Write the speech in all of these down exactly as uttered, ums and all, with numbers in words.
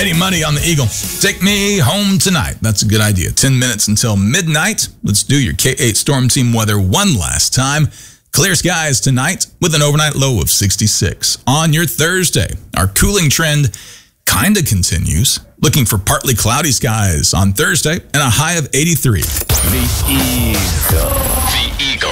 Eddie Money on the Eagle. Take me home tonight. That's a good idea. ten minutes until midnight. Let's do your K eight Storm Team weather one last time. Clear skies tonight with an overnight low of sixty-six. On your Thursday, our cooling trend kind of continues. Looking for partly cloudy skies on Thursday and a high of eighty-three. The Eagle. The Eagle.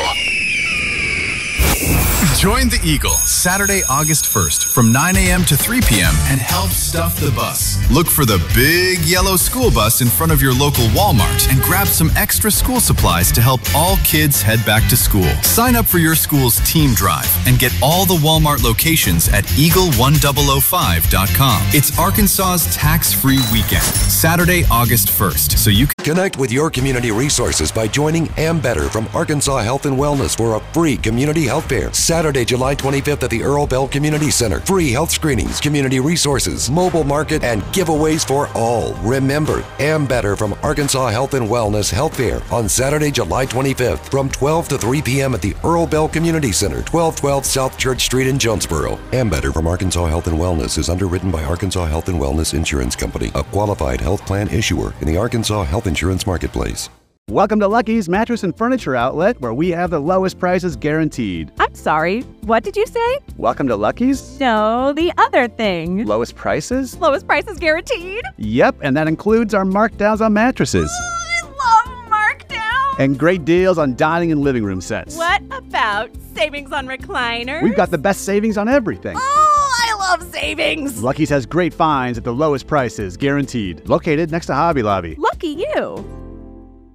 Join the Eagle Saturday, August first from nine a m to three p m and help stuff the bus. Look for the big yellow school bus in front of your local Walmart and grab some extra school supplies to help all kids head back to school. Sign up for your school's team drive and get all the Walmart locations at eagle one thousand five dot com. It's Arkansas's tax-free weekend, Saturday, August first, so you can connect with your community resources by joining Ambetter from Arkansas Health and Wellness for a free community health fair. Saturday, July twenty-fifth at the Earl Bell Community Center. Free health screenings, community resources, mobile market, and giveaways for all. Remember, Ambetter from Arkansas Health and Wellness Health Fair on Saturday, July twenty-fifth from twelve to three p m at the Earl Bell Community Center, twelve twelve South Church Street in Jonesboro. Ambetter from Arkansas Health and Wellness is underwritten by Arkansas Health and Wellness Insurance Company, a qualified health plan issuer in the Arkansas Health Insurance Marketplace. Welcome to Lucky's Mattress and Furniture Outlet, where we have the lowest prices guaranteed. I'm sorry, what did you say? Welcome to Lucky's? No, the other thing. Lowest prices? Lowest prices guaranteed? Yep, and that includes our markdowns on mattresses. Oh, I love markdowns! And great deals on dining and living room sets. What about savings on recliners? We've got the best savings on everything. Oh, I love savings! Lucky's has great finds at the lowest prices, guaranteed. Located next to Hobby Lobby. Lucky you!